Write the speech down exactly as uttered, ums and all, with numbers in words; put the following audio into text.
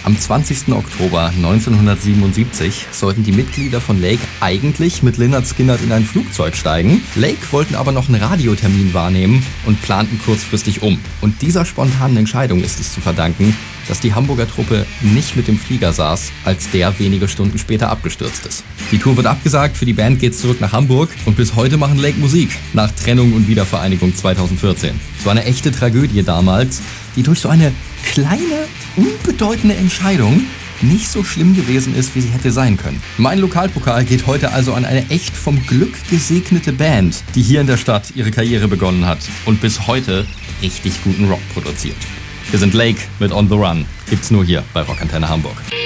Am zwanzigsten Oktober neunzehnhundertsiebenundsiebzig sollten die Mitglieder von Lake eigentlich mit Lynyrd Skynyrd in ein Flugzeug steigen. Lake wollten aber noch einen Radiotermin wahrnehmen und planten kurzfristig um. Und dieser spontanen Entscheidung ist es zu verdanken, dass die Hamburger Truppe nicht mit dem Flieger saß, als der wenige Stunden später abgestürzt ist. Die Tour wird abgesagt, für die Band geht's zurück nach Hamburg und bis heute machen Lake Musik, nach Trennung und Wiedervereinigung zweitausendvierzehn. Es war eine echte Tragödie damals, die durch so eine kleine, unbedeutende Entscheidung nicht so schlimm gewesen ist, wie sie hätte sein können. Mein Lokalpokal geht heute also an eine echt vom Glück gesegnete Band, die hier in der Stadt ihre Karriere begonnen hat und bis heute richtig guten Rock produziert. Wir sind Lake mit On The Run. Gibt's nur hier bei Rockantenne Hamburg.